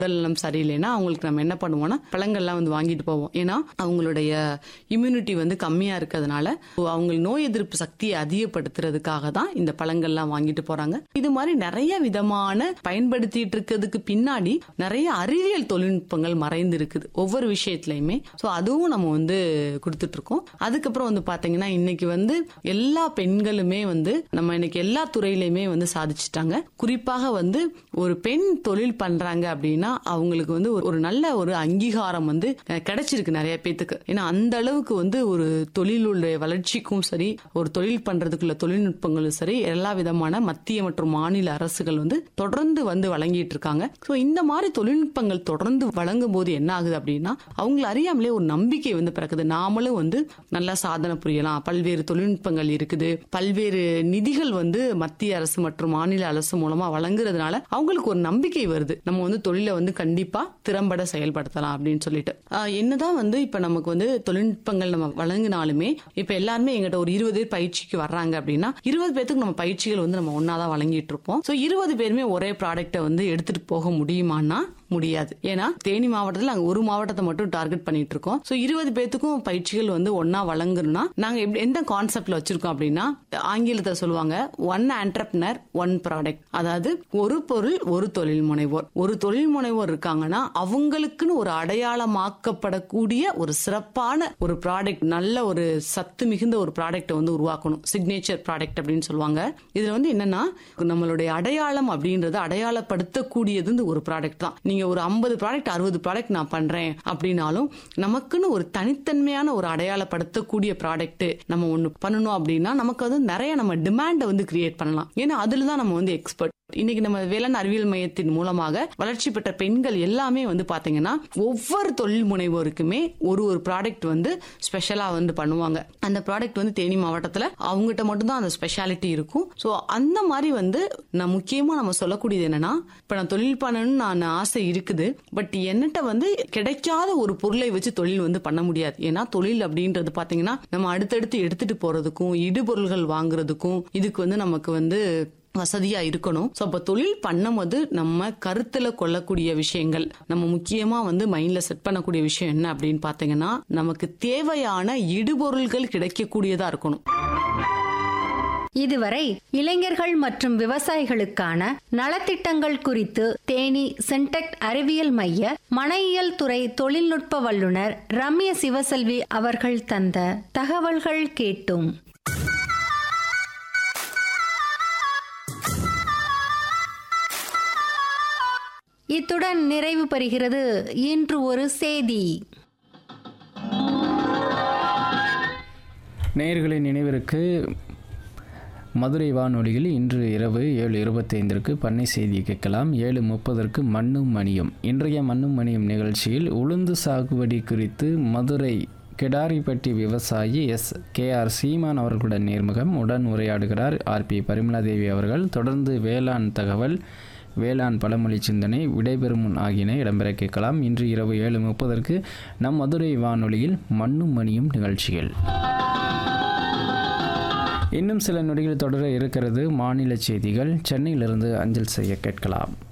உடல்நலம் சரியில்லைன்னா அவங்களுக்கு நம்ம என்ன பண்ணுவோம்னா பழங்கள்லாம் வந்து வாங்கிட்டு போவோம். ஏன்னா அவங்களுடைய இம்யூனிட்டி வந்து கம்மியா இருக்கிறதுனால அவங்க நோய் எதிர்ப்பு சக்தியை அதிகப்படுத்துறதுக்காக தான் இந்த பழங்கள்லாம் வாங்கிட்டு போறாங்க. இது மாதிரி நிறைய விதமான பயன்படுத்திட்டு இருக்கிறதுக்கு பின்னாடி நிறைய அறிவியல் தொழில்நுட்பங்கள் மறைந்து இருக்குது ஒவ்வொரு விஷயத்திலயுமே. சோ அதுவும் நம்ம வந்து கொடுத்துட்டு இருக்கோம். அதுக்கப்புறம் வந்து பாத்தீங்கன்னா இன்னைக்கு வந்து எல்லா பெண்களுமே வந்து நம்ம இன்னைக்கு எல்லா துறையிலுமே வந்து சாதிச்சுட்டாங்க. குறிப்பாக வந்து ஒரு பெண் தொழில் பண்றாங்க அப்படின்னா அவங்களுக்கு வந்து ஒரு நல்ல ஒரு அங்கீகாரம் வந்து கிடைச்சிருக்கு நிறைய பேத்துக்கு. ஏன்னா அந்த அளவுக்கு வந்து ஒரு தொழிலுடைய வளர்ச்சிக்கும் சரி, ஒரு தொழில் பண்றதுக்குள்ள தொழில்நுட்பங்களும் சரி, எல்லா விதமான மத்திய மற்றும் மாநில அரசுகள் வந்து தொடர்ந்து வந்து வழங்கிட்டு இருக்காங்க. சோ இந்த மாதிரி தொழில்நுட்பங்கள் தொடர்ந்து வழங்கும் போது என்ன ஆகுது அப்படின்னா அவங்களை அறியாமலே ஒரு நம்பிக்கை வந்து பிறக்குது. நாமளும் வந்து நல்லா சாதனை புரியலாம், பல்வேறு தொழில்நுட்பங்கள் இருக்குது, பல்வேறு நிதிகள் வந்து மத்திய அரசு மற்றும் மாநில அரசு மூலமா வழங்குறதுனால அவங்களுக்கு ஒரு நம்பிக்கை வருது. நம்ம வந்து தொழிலை வந்து கண்டிப்பா திறம்பட செயல்படுத்தலாம் அப்படின்னு சொல்லிட்டு என்னதான் வந்து இப்ப நமக்கு வந்து தொழில்நுட்பங்கள் நம்ம வழங்கினாலுமே இப்ப எல்லாருமே எங்கிட்ட ஒரு 20 பேர் பயிற்சிக்கு வர்றாங்க அப்படின்னா 20 பேருக்கு நம்ம பயிற்சிகள் வந்து நம்ம ஒன்னாதான் வழங்கிட்டு இருப்போம். சோ 20 பேருமே ஒரே ப்ராடக்ட்டை வந்து எடுத்துட்டு போக முடியுமான்னா முடியாது. ஏன்னா தேனி மாவட்டத்தில் நாங்க ஒரு மாவட்டத்தை மட்டும் டார்கெட் பண்ணிட்டு இருக்கோம். சோ 20 பேத்துக்கும் பயிற்சிகள் வந்து ஒன்னா வழங்கணும்னா நாங்க எந்த கான்செப்ட்ல வச்சிருக்கோம் அப்படின்னா ஆங்கிலத்தை சொல்லுவாங்க ஒன் ஆண்டர்பிரனர் ஒன் ப்ராடக்ட். அதாவது ஒரு பொருள் ஒரு தொழில் முனைவோர். ஒரு தொழில் முனைவோர் இருக்காங்கன்னா அவங்களுக்குன்னு ஒரு அடையாளமாக்கப்படக்கூடிய ஒரு சிறப்பான ஒரு ப்ராடக்ட், நல்ல ஒரு சத்து மிகுந்த ஒரு ப்ராடக்ட் வந்து உருவாக்கணும். சிக்னேச்சர் ப்ராடக்ட் அப்படின்னு சொல்லுவாங்க. இதுல வந்து என்னன்னா நம்மளுடைய அடையாளம் அப்படின்றது அடையாளப்படுத்தக்கூடியது ஒரு ப்ராடக்ட் தான். நீங்க ஒரு 50 ப்ராடக்ட் 60 ப்ராடக்ட் நான் பண்றேன் அப்படின்னாலும் நமக்குன்னு ஒரு தனித்தன்மையான ஒரு அடையாளப்படுத்தக்கூடிய ப்ராடக்ட் நம்ம ஒண்ணு பண்ணணும் அப்படின்னா நமக்கு வந்து நிறைய நம்ம டிமாண்டை வந்து கிரியேட் பண்ணலாம். ஏன்னா அதுலதான் நம்ம வந்து எக்ஸ்பர்ட். இன்னைக்கு நம்ம வேளாண் அறிவியல் மையத்தின் மூலமாக வளர்ச்சி பெற்ற பெண்கள் எல்லாமே வந்து பாத்தீங்கன்னா ஒவ்வொரு தொழில் முனைவோருக்குமே ஒரு ப்ராடக்ட் வந்து ஸ்பெஷலா வந்து பண்ணுவாங்க. அந்த ப்ராடக்ட் வந்து தேனி மாவட்டத்துல அவங்ககிட்ட மட்டும்தான் அந்த ஸ்பெஷாலிட்டி இருக்கும். சோ அந்த மாதிரி வந்து நான் முக்கியமா நம்ம சொல்லக்கூடியது என்னன்னா இப்ப நான் தொழில் பண்ணணும்னு நான் ஆசை இருக்குது, பட் என்னட்ட வந்து கிடைக்காத ஒரு பொருளை வச்சு தொழில் வந்து பண்ண முடியாது. ஏன்னா தொழில் அப்படின்றது பாத்தீங்கன்னா நம்ம அடுத்தடுத்து எடுத்துட்டு போறதுக்கும் இடுபொருள்கள் வாங்குறதுக்கும் இதுக்கு வந்து நமக்கு வந்து வசதியா இருக்கணும். சோ அப்ப தொழில் பண்ணும்போது நம்ம கருத்துல கொள்ளக்கூடிய விஷயங்கள், நம்ம முக்கியமா வந்து மைண்ட்ல செட் பண்ணக்கூடிய விஷயம் என்ன அப்படின்னு பாத்தீங்கன்னா நமக்கு தேவையான இடுபொருள்கள் கிடைக்கக்கூடியதா இருக்கணும். இதுவரை இளைஞர்கள் மற்றும் விவசாயிகளுக்கான நலத்திட்டங்கள் குறித்து தேனி சென்டெக்ட் அறிவியல் மைய மனையியல் துறை தொழில்நுட்ப வல்லுநர் ரம்ய சிவசெல்வி அவர்கள் தந்த தகவல்கள் கேட்டோம். இத்துடன் நிறைவு பெறுகிறது இன்று ஒரு செய்தி. நேயர்களின் நினைவிற்கு மதுரை வானொலியில் இன்று இரவு 7:25 பண்ணை செய்தி கேட்கலாம். 7:30 மண்ணும் மணியும். இன்றைய மண்ணும் மணியும் நிகழ்ச்சியில் உளுந்து சாகுபடி குறித்து மதுரை கெடாரிப்பட்டி விவசாயி SKR சீமான் அவர்களுடன் நேர்முகம். உடன் உரையாடுகிறார் RP பரிமளாதேவி அவர்கள். தொடர்ந்து வேளாண் தகவல், வேளாண் பழமொழி சிந்தனை, விடைபெறும் முன் ஆகியன இடம்பெற கேட்கலாம். இன்று இரவு 7:30 நம் மதுரை வானொலியில் மண்ணும் மணியும் நிகழ்ச்சிகள். இன்னும் சில நொடிகள் தொடர இருக்கிறது மாநில செய்திகள். சென்னையிலிருந்து அஞ்சல் செய்ய கேட்கலாம்.